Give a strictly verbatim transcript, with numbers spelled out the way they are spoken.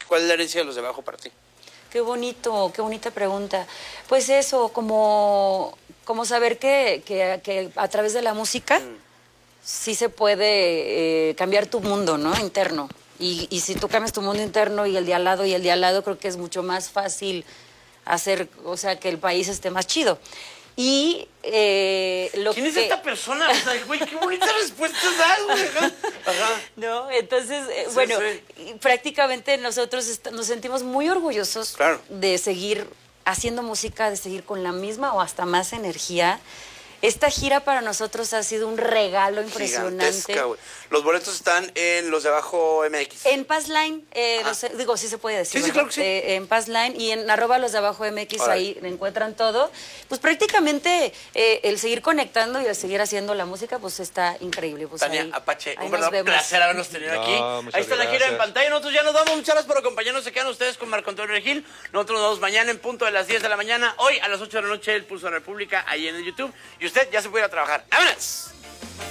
¿Cuál es la herencia de Los de Abajo para ti? Qué bonito, qué bonita pregunta. Pues eso, como, como saber que, que, que a través de la música mm. sí se puede eh, cambiar tu mundo, ¿no? Interno. Y, y si tú cambias tu mundo interno y el de al lado y el de al lado, creo que es mucho más fácil hacer, o sea, que el país esté más chido. Y eh, lo ¿Quién que... es esta persona? O sea, güey, qué bonitas respuestas das, güey. Ajá. No, entonces, eh, Sí, bueno, sí. prácticamente nosotros nos sentimos muy orgullosos claro. de seguir haciendo música, de seguir con la misma o hasta más energía. Esta gira para nosotros ha sido un regalo impresionante. Los boletos están en Los de Abajo M X. En Passline, eh, no sé, digo, sí se puede decir. Sí, sí, claro que sí. Eh, en Passline y en arroba Los de Abajo M X, Ahora. ahí encuentran todo. Pues prácticamente eh, el seguir conectando y el seguir haciendo la música, pues está increíble. Pues Tania ahí, Apache, ahí un verdadero placer habernos tenido no, aquí. Ahí está gracias. La gira en pantalla. Nosotros ya nos vamos. Muchas gracias por acompañarnos. Se quedan ustedes con Marco Antonio Regil. Nosotros nos vemos mañana en punto de las diez de la mañana. Hoy a las ocho de la noche, el Pulso de la República, ahí en el YouTube. Y usted ya se puede ir a trabajar. ¡Vámonos!